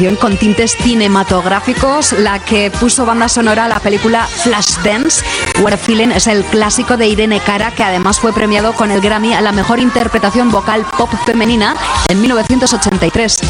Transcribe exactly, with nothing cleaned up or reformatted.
con tintes cinematográficos, la que puso banda sonora a la película Flashdance. What a Feeling es el clásico de Irene Cara, que además fue premiado con el Grammy a la mejor interpretación vocal pop femenina en mil novecientos ochenta y tres.